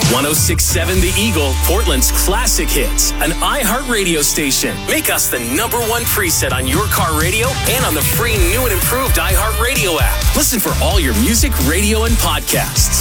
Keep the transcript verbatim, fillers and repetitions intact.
one oh six point seven The Eagle, Portland's classic hits, an iHeartRadio station. Make us the number one preset on your car radio and on the free new and improved iHeartRadio app. Listen for all your music, radio, and podcasts.